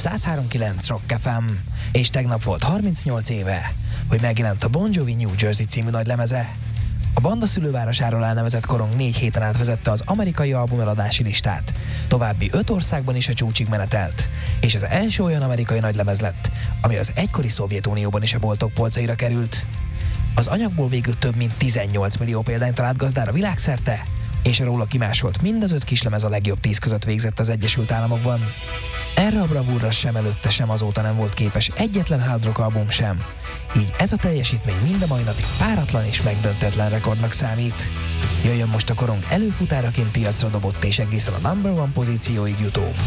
103.9 Rock FM, és tegnap volt 38 éve, hogy megjelent a Bon Jovi New Jersey című nagylemeze. A banda szülővárosáról elnevezett korong 4 héten átvezette az amerikai albumeladási listát, további 5 országban is a csúcsig menetelt, és az első olyan amerikai nagylemez lett, ami az egykori Szovjetunióban is a boltok polcaira került. Az anyagból végül több mint 18 millió példányt talált gazdára világszerte, és róla kimásolt mind az 5 kislemez a legjobb 10 között végzett az Egyesült Államokban. Erre a bravúrra sem előtte, sem azóta nem volt képes egyetlen hard rock album sem, így ez a teljesítmény mind a mai napig páratlan és megdöntetlen rekordnak számít. Jöjjön most a korong előfutáraként piacra dobott és egészen a number one pozícióig jutó